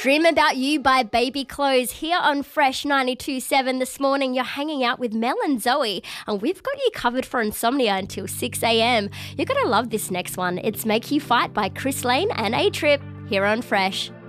Dream About You by Baby Clothes here on Fresh 92.7 this morning. You're hanging out with Mel and Zoe, and we've got you covered for insomnia until 6 a.m. You're going to love this next one. It's Make You Fight by Chris Lane and A-Trip here on Fresh.